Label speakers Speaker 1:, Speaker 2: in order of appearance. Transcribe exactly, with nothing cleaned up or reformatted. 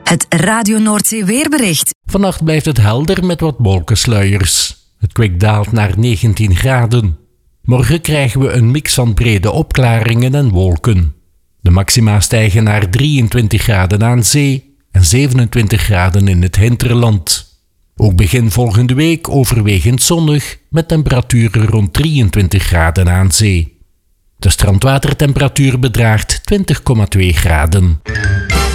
Speaker 1: Het Radio Noordzee weerbericht.
Speaker 2: Vannacht blijft het helder met wat wolkensluiers. Het kwik daalt naar negentien graden. Morgen krijgen we een mix van brede opklaringen en wolken. De maxima stijgen naar drieëntwintig graden aan zee en zevenentwintig graden in het hinterland. Ook begin volgende week overwegend zonnig met temperaturen rond drieëntwintig graden aan zee. De strandwatertemperatuur bedraagt twintig komma twee graden.